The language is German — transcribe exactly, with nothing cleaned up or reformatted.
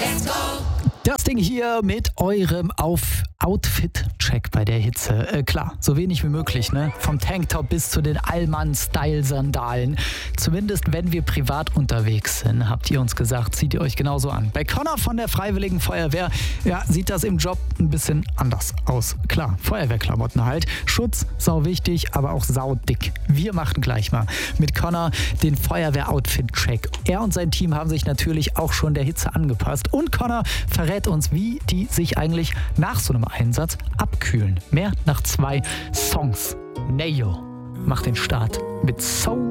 Das Ding hier mit eurem auf Outfit-Check bei der Hitze. Äh, klar, so wenig wie möglich, ne? Vom Tanktop bis zu den Allmann-Style-Sandalen. Zumindest wenn wir privat unterwegs sind, habt ihr uns gesagt, zieht ihr euch genauso an. Bei Connor von der Freiwilligen Feuerwehr, ja, sieht das im Job ein bisschen anders aus. Klar, Feuerwehrklamotten halt. Schutz, sau wichtig, aber auch sau dick. Wir machen gleich mal mit Connor den Feuerwehr-Outfit-Check. Er und sein Team haben sich natürlich auch schon der Hitze angepasst. Und Connor verrät uns, wie die sich eigentlich nach so einem Einsatz abkühlen. Mehr nach zwei Songs. Neyo macht den Start mit So